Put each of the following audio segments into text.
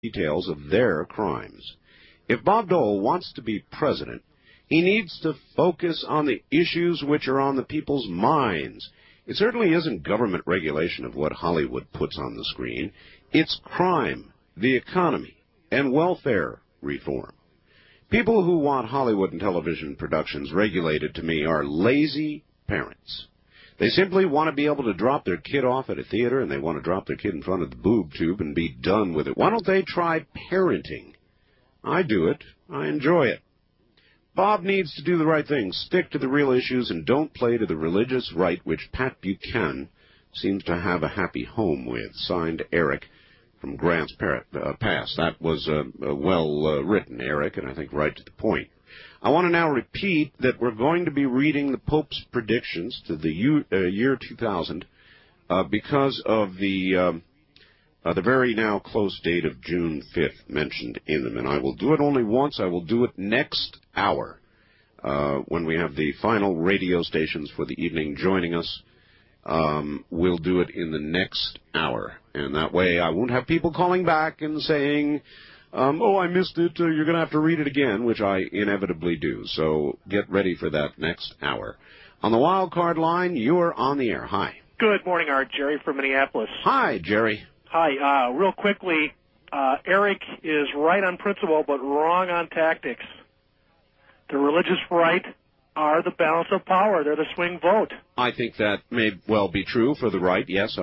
details of their crimes. If Bob Dole wants to be president, he needs to focus on the issues which are on the people's minds. It certainly isn't government regulation of what Hollywood puts on the screen. It's crime, the economy, and welfare reform. People who want Hollywood and television productions regulated, to me, are lazy parents. They simply want to be able to drop their kid off at a theater, and they want to drop their kid in front of the boob tube and be done with it. Why don't they try parenting? I do it. I enjoy it. Bob needs to do the right thing, stick to the real issues, and don't play to the religious right which Pat Buchanan seems to have a happy home with. Signed, Eric from Grants Pass. That was well written, Eric, and I think right to the point. I want to now repeat that we're going to be reading the Pope's predictions to the year 2000 because of the very now close date of June 5th mentioned in them. And I will do it only once. I will do it next hour when we have the final radio stations for the evening joining us. We'll do it in the next hour. And that way I won't have people calling back and saying, oh, I missed it, you're going to have to read it again, which I inevitably do. So get ready for that next hour. On the wild card line, you're on the air. Hi. Good morning, Art. Jerry from Minneapolis. Hi, Jerry. Hi. Real quickly, Eric is right on principle but wrong on tactics. The religious right are the balance of power. They're the swing vote. I think that may well be true for the right, yes,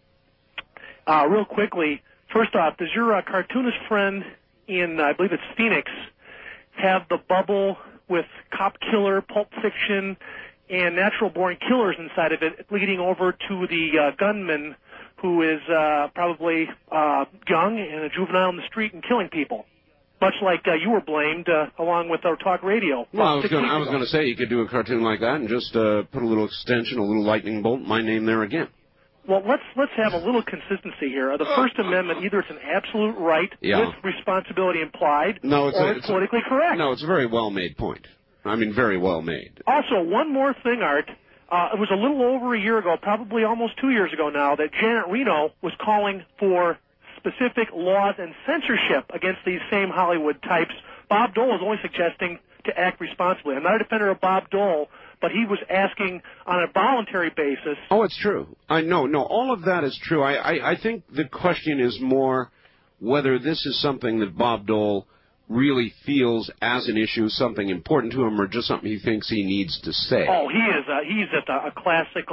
Real quickly, first off, does your cartoonist friend in, I believe it's Phoenix, have the bubble with cop killer, Pulp Fiction, and natural-born killers inside of it, leading over to the gunman who is probably young and a juvenile in the street and killing people? Much like you were blamed, along with our talk radio. Well, I was going to say you could do a cartoon like that and just put a little extension, a little lightning bolt, my name there again. Well, let's have a little consistency here. The First Amendment, either it's an absolute right with responsibility implied, or it's politically correct. No, it's a very well-made point. I mean, very well made. Also, one more thing, Art. It was a little over a year ago, probably almost 2 years ago now, that Janet Reno was calling for specific laws and censorship against these same Hollywood types. Bob Dole is only suggesting to act responsibly. I'm not a defender of Bob Dole, but he was asking on a voluntary basis. Oh, it's true. No, all of that is true. I think the question is more whether this is something that Bob Dole really feels as an issue, something important to him, or just something he thinks he needs to say. Oh, he's a classic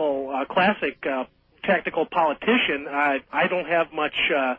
tactical politician. I don't have much.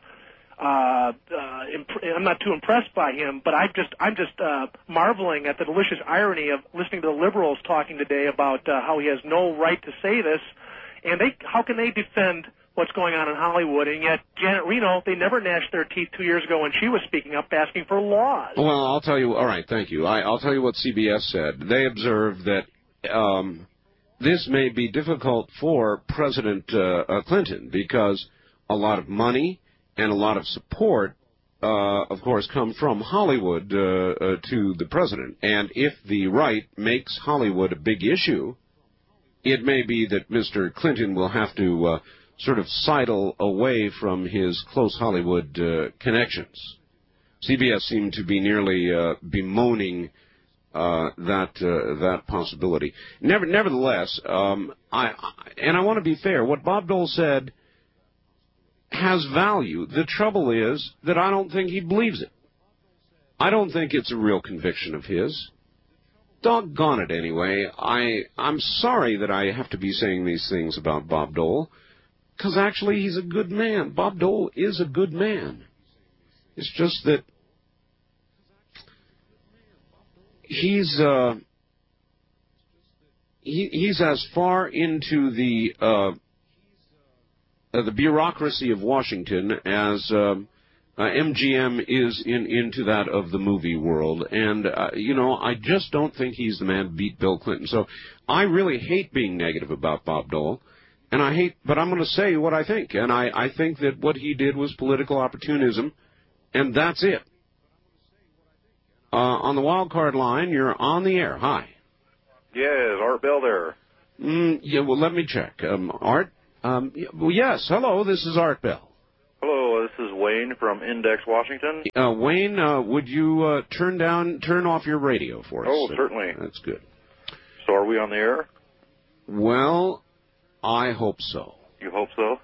I'm not too impressed by him, but I'm just marveling at the delicious irony of listening to the liberals talking today about how he has no right to say this, and how can they defend what's going on in Hollywood? And yet Janet Reno, they never gnashed their teeth 2 years ago when she was speaking up asking for laws. Well, I'll tell you. All right, thank you. I'll tell you what CBS said. They observed that this may be difficult for President Clinton because a lot of money and a lot of support, of course, come from Hollywood to the president. And if the right makes Hollywood a big issue, it may be that Mr. Clinton will have to sort of sidle away from his close Hollywood connections. CBS seemed to be nearly bemoaning that possibility. Nevertheless, I want to be fair. What Bob Dole said has value. The trouble is that I don't think he believes it. I don't think it's a real conviction of his. Doggone it anyway. I'm sorry that I have to be saying these things about Bob Dole, because actually he's a good man. Bob Dole is a good man. It's just that he's as far into the bureaucracy of Washington as MGM is into that of the movie world. And, I just don't think he's the man to beat Bill Clinton. So I really hate being negative about Bob Dole. But I'm going to say what I think. And I think that what he did was political opportunism, and that's it. On the wild card line, you're on the air. Hi. Yes, Art Bell there. Yeah, well, let me check. Art? Well, yes. Hello, this is Art Bell. Hello, This is Wayne from Index, Washington. Wayne, would you turn off your radio for us? Oh, certainly. That's good. So are we on the air? Well, I hope so. You hope so?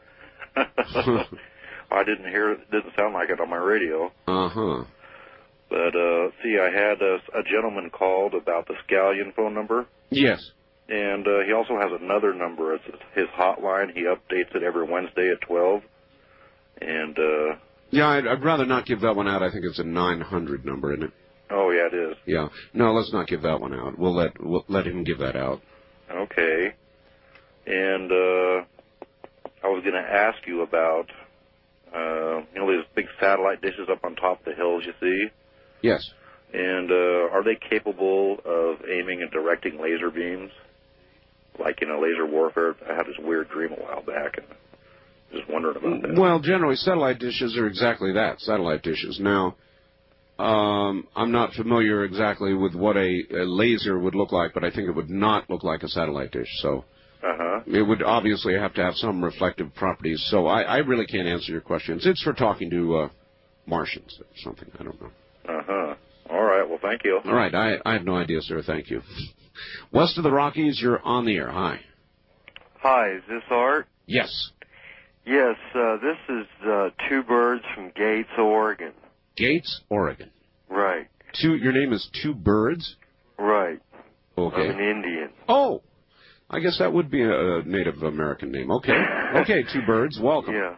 I didn't hear it. Didn't sound like it on my radio. Uh-huh. But, see, I had a gentleman called about the Scallion phone number. Yes. And he also has another number. It's his hotline. He updates it every Wednesday at 12. And, yeah, I'd rather not give that one out. I think it's a 900 number, isn't it? Oh, yeah, it is. Yeah. No, let's not give that one out. We'll let him give that out. Okay. And, I was going to ask you about, these big satellite dishes up on top of the hills, you see? Yes. And are they capable of aiming and directing laser beams? Like, laser warfare? I had this weird dream a while back, and just wondering about that. Well, generally, satellite dishes are exactly that, satellite dishes. Now, I'm not familiar exactly with what a laser would look like, but I think it would not look like a satellite dish, so... Uh-huh. It would obviously have to have some reflective properties, so I really can't answer your questions. It's for talking to Martians or something. I don't know. Uh-huh. All right. Well, thank you. All right. I have no idea, sir. Thank you. West of the Rockies, you're on the air. Hi. Hi. Is this Art? Yes. Yes. This is Two Birds from Gates, Oregon. Gates, Oregon. Right. Your name is Two Birds? Right. Okay. I'm an Indian. Oh. I guess that would be a Native American name. Okay. Okay, Two Birds. Welcome. Yeah.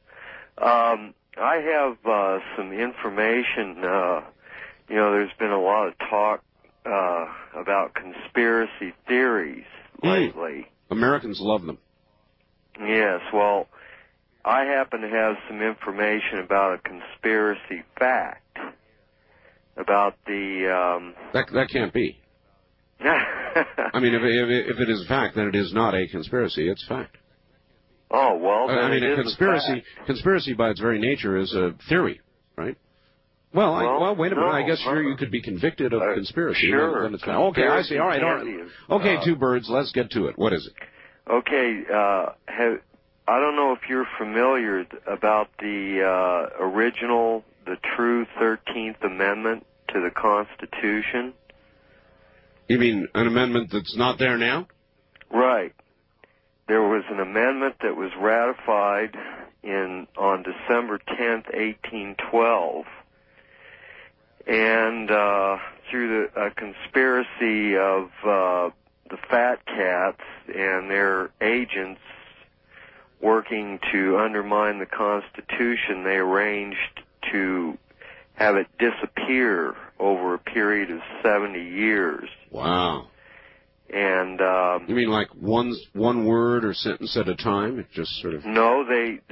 I have some information. There's been a lot of talk about conspiracy theories lately. Americans love them. Yes. Well, I happen to have some information about a conspiracy fact about the... That can't be. I mean, if it is fact, then it is not a conspiracy. It's fact. Oh, well, then I mean, it a is conspiracy by its very nature is a theory, right? Well, wait a minute. I guess you could be convicted of conspiracy. Sure. Then it's fact. Okay, I see. All right. Okay, Two Birds. Let's get to it. What is it? Okay. I don't know if you're familiar about the true 13th Amendment to the Constitution. You mean an amendment that's not there now? Right. There was an amendment that was ratified on December 10th, 1812, and through a conspiracy of the Fat Cats and their agents working to undermine the Constitution, they arranged to have it disappear over a period of 70 years. Wow. And you mean like one word or sentence at a time? It just sort of... No,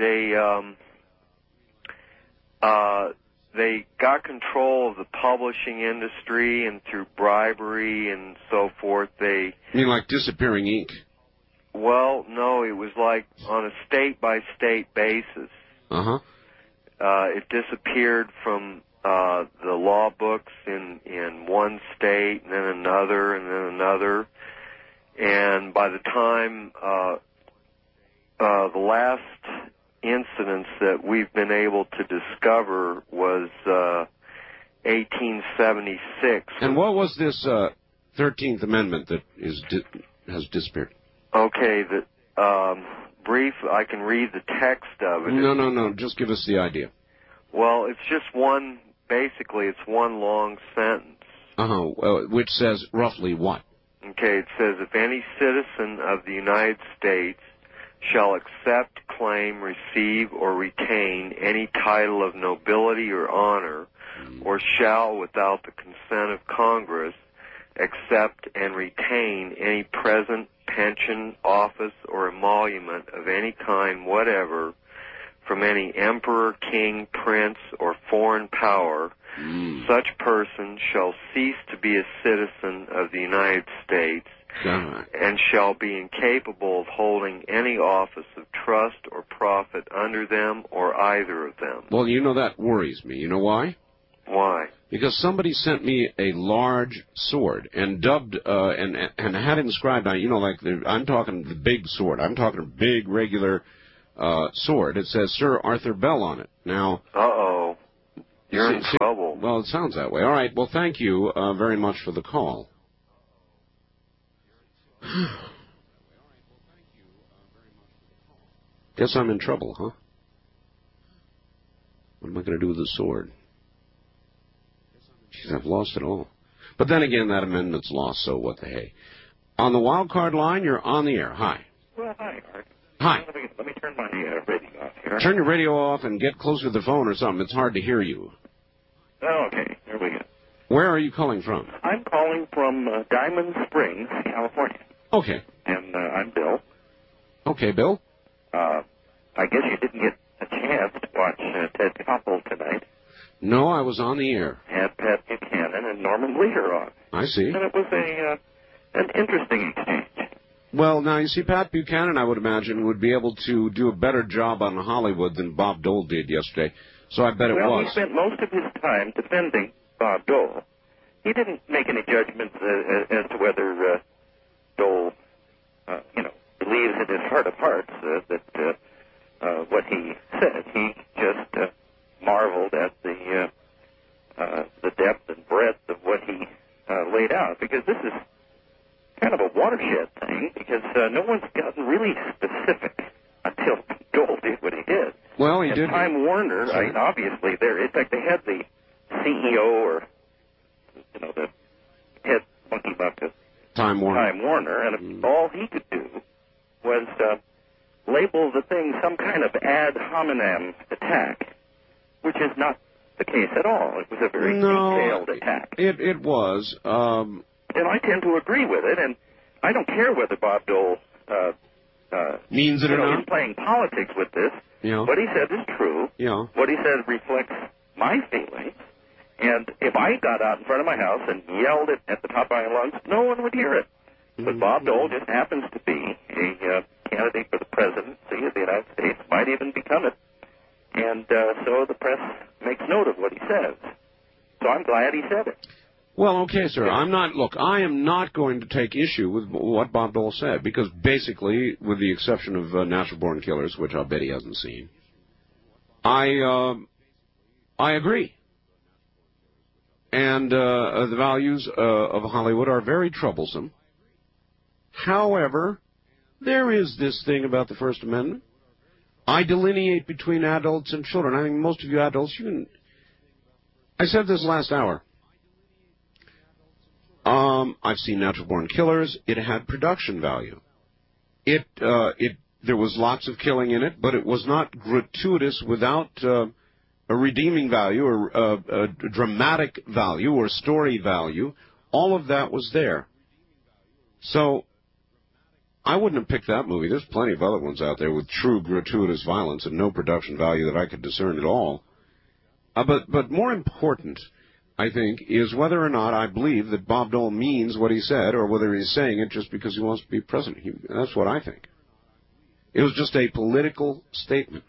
they got control of the publishing industry, and through bribery and so forth, You mean like disappearing ink? Well, no, it was like on a state-by-state basis. Uh-huh. It disappeared from the law books in one state, and then another, and then another. And by the time the last incidents that we've been able to discover was 1876. And what was this 13th Amendment that has disappeared? Okay, brief. I can read the text of it. No. Just give us the idea. Well, it's just one. Basically, it's one long sentence. Uh-huh. Which says roughly what? Okay, it says, if any citizen of the United States shall accept, claim, receive, or retain any title of nobility or honor, or shall, without the consent of Congress, accept and retain any present, pension, office, or emolument of any kind whatever from any emperor, king, prince, or foreign power, such person shall cease to be a citizen of the United States and shall be incapable of holding any office of trust or profit under them or either of them. Well, that worries me. You know why? Why? Because somebody sent me a large sword and dubbed and had inscribed on, I'm talking the big sword. I'm talking big regular sword. It says Sir Arthur Bell on it. Now, Uh-oh. You're in trouble. Well, it sounds that way. All right. Well, thank you very much for the call. Guess I'm in trouble, huh? What am I going to do with the sword? Jeez, I've lost it all. But then again, that amendment's lost, so what the hey. On the wild card line, you're on the air. Hi. Well, hi, Art. Hi. Let me turn my radio off here. Turn your radio off and get closer to the phone or something. It's hard to hear you. Oh, okay. Here we go. Where are you calling from? I'm calling from Diamond Springs, California. Okay. And I'm Bill. Okay, Bill. I guess you didn't get a chance to watch Ted Koppel tonight. No, I was on the air. Had Pat Buchanan and Norman Lear on. I see. And it was an interesting exchange. Well, now, you see, Pat Buchanan, I would imagine, would be able to do a better job on Hollywood than Bob Dole did yesterday. So I bet it was. He spent most of his time defending Bob Dole. He didn't make any judgments as to whether Dole, believes in his heart of hearts that what he said. He just marveled at the depth and breadth of what he laid out, because this is kind of a watershed thing, because no one's gotten really specific until Dole did what he did. Well, he and did. Time Warner, obviously, in fact, they had the CEO or, the head monkey bucket, Time Warner. Time Warner, and all he could do was label the thing some kind of ad hominem attack, which is not the case at all. It was a very detailed attack. It was. And I tend to agree with it, and I don't care whether Bob Dole means it or not. He's playing politics with this. Yeah. What he said is true. Yeah. What he said reflects my feelings. And if I got out in front of my house and yelled it at the top of my lungs, no one would hear it. But Bob Dole just happens to be a candidate for the presidency of the United States, might even become it. And so the press makes note of what he says. So I'm glad he said it. Well, okay, sir. I am not going to take issue with what Bob Dole said, because basically, with the exception of Natural Born Killers, which I'll bet he hasn't seen, I agree. And the values of Hollywood are very troublesome. However, there is this thing about the First Amendment. I delineate between adults and children. I think most of you adults, I said this last hour. I've seen Natural Born Killers. It had production value. There was lots of killing in it, but it was not gratuitous without a redeeming value or a dramatic value or story value. All of that was there. So I wouldn't have picked that movie. There's plenty of other ones out there with true gratuitous violence and no production value that I could discern at all. But more important, I think, is whether or not I believe that Bob Dole means what he said, or whether he's saying it just because he wants to be president. That's what I think. It was just a political statement.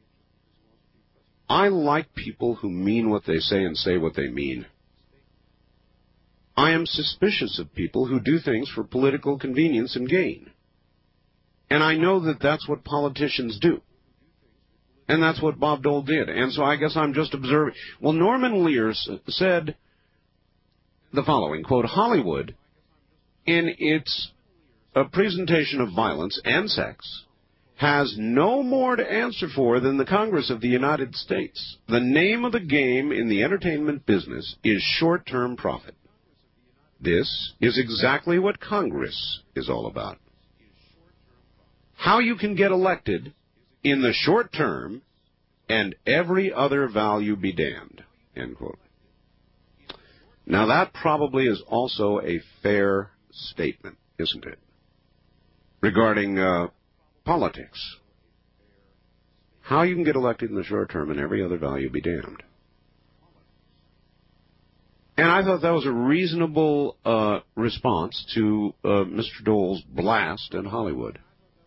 I like people who mean what they say and say what they mean. I am suspicious of people who do things for political convenience and gain. And I know that that's what politicians do. And that's what Bob Dole did. And so I guess I'm just observing. Well, Norman Lear said the following, quote, Hollywood, in its presentation of violence and sex, has no more to answer for than the Congress of the United States. The name of the game in the entertainment business is short-term profit. This is exactly what Congress is all about. How you can get elected in the short term and every other value be damned, end quote. Now that probably is also a fair statement, isn't it? Regarding politics. How you can get elected in the short term and every other value be damned. And I thought that was a reasonable response to Mr. Dole's blast at Hollywood.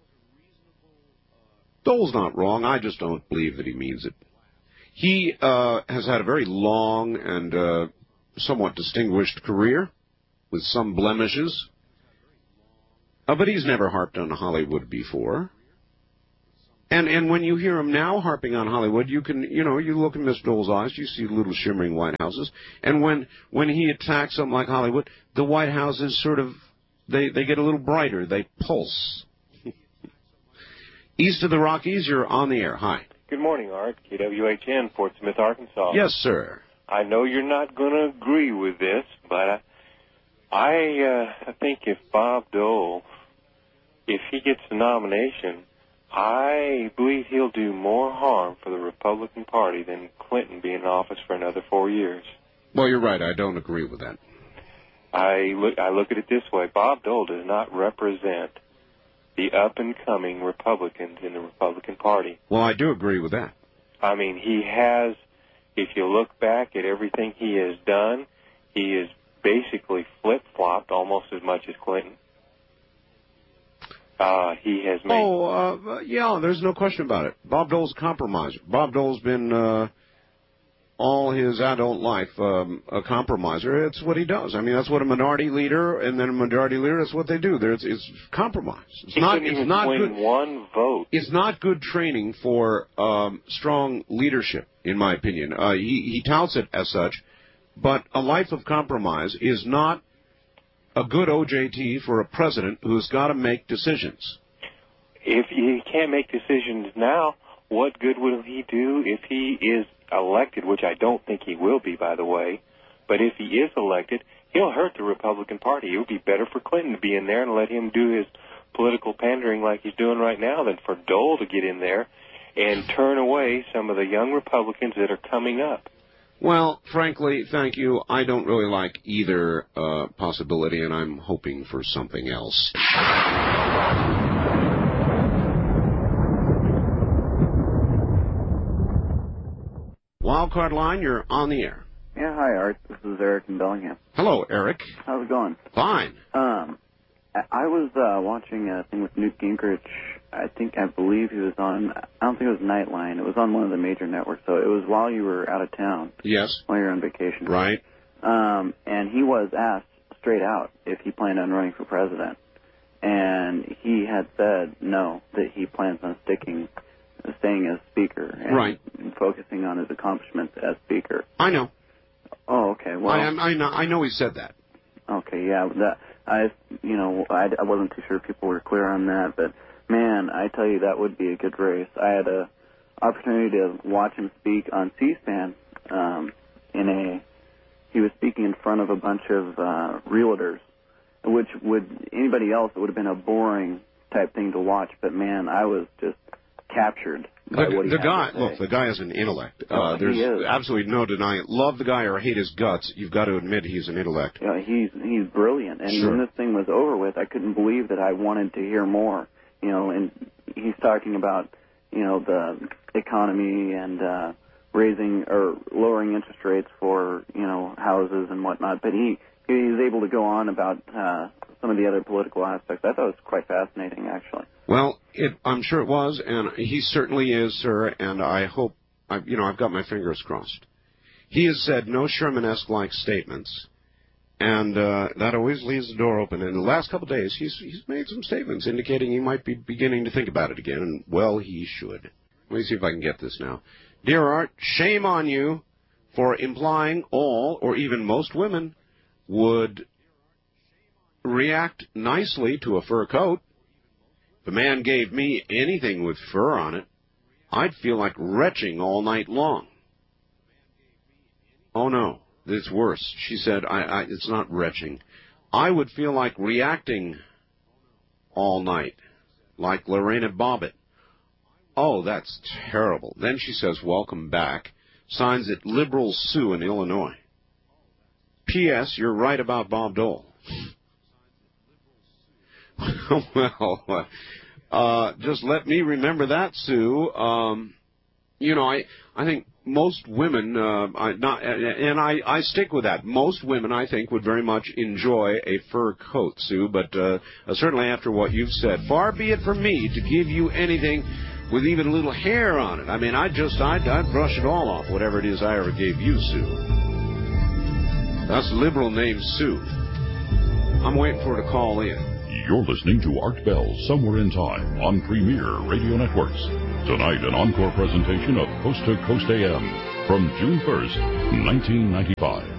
Dole's not wrong. I just don't believe that he means it. He has had a very long and somewhat distinguished career with some blemishes. But he's never harped on Hollywood before. And when you hear him now harping on Hollywood, you can, you look in Miss Dole's eyes, you see little shimmering White Houses. And when he attacks something like Hollywood, the White Houses sort of, they get a little brighter. They pulse. East of the Rockies, you're on the air. Hi. Good morning, Art. KWHN, Fort Smith, Arkansas. Yes, sir. I know you're not going to agree with this, but I think if Bob Dole, if he gets the nomination, I believe he'll do more harm for the Republican Party than Clinton being in office for another 4 years. Well, you're right. I don't agree with that. I look at it this way. Bob Dole does not represent the up-and-coming Republicans in the Republican Party. Well, I do agree with that. I mean, he has, if you look back at everything he has done, he is basically flip-flopped almost as much as Clinton. He has made... yeah, there's no question about it. Bob Dole's a compromiser. Bob Dole's been all his adult life a compromiser. It's what he does. I mean, that's what a minority leader and then a majority leader, that's what they do. It's compromise. It's not good. One vote. It's not good training for strong leadership, in my opinion. He touts it as such, but a life of compromise is not a good OJT for a president who's got to make decisions. If he can't make decisions now, what good will he do if he is elected, which I don't think he will be, by the way. But if he is elected, he'll hurt the Republican Party. It would be better for Clinton to be in there and let him do his political pandering like he's doing right now than for Dole to get in there and turn away some of the young Republicans that are coming up. Well, frankly, thank you. I don't really like either possibility, and I'm hoping for something else. Wildcard line, you're on the air. Yeah, hi, Art. This is Eric in Bellingham. Hello, Eric. How's it going? Fine. I was watching a thing with Newt Gingrich. I believe he was on, I don't think it was Nightline. It was on one of the major networks, so it was while you were out of town. Yes. While you were on vacation. Right. And he was asked straight out if he planned on running for president. And he had said no, that he plans on staying as speaker and focusing on his accomplishments as speaker. I know. Oh, okay. Well, I know he said that. Okay, yeah. I wasn't too sure if people were clear on that, but man, I tell you, that would be a good race. I had a opportunity to watch him speak on C-SPAN. He was speaking in front of a bunch of realtors, which anybody else, it would have been a boring type thing to watch. But man, I was just captured by what he had to say. Look, the guy is an intellect. He is. Absolutely no denying it. Love the guy or hate his guts, you've got to admit he's an intellect. Yeah, he's brilliant. And when this thing was over with, I couldn't believe that I wanted to hear more. And he's talking about, the economy and raising or lowering interest rates for, houses and whatnot. But he was able to go on about some of the other political aspects. I thought it was quite fascinating, actually. Well, I'm sure it was, and he certainly is, sir, and I hope, I've got my fingers crossed. He has said no Sherman-esque-like statements, and that always leaves the door open. In the last couple of days, he's made some statements indicating he might be beginning to think about it again, and, well, he should. Let me see if I can get this now. Dear Art, shame on you for implying all, or even most women, would react nicely to a fur coat. If a man gave me anything with fur on it, I'd feel like retching all night long. Oh, no, it's worse. She said, it's not retching. I would feel like reacting all night, like Lorena Bobbitt. Oh, that's terrible. Then she says, welcome back. Signs it, Liberal Sue in Illinois. P.S., you're right about Bob Dole. Well, just let me remember that, Sue. I think most women, I stick with that. Most women, I think, would very much enjoy a fur coat, Sue, but certainly after what you've said, far be it from me to give you anything with even a little hair on it. I mean, I'd brush it all off, whatever it is I ever gave you, Sue. That's a liberal named Sue. I'm waiting for her to call in. You're listening to Art Bell, Somewhere in Time, on Premier Radio Networks. Tonight, an encore presentation of Coast to Coast AM from June 1st, 1995.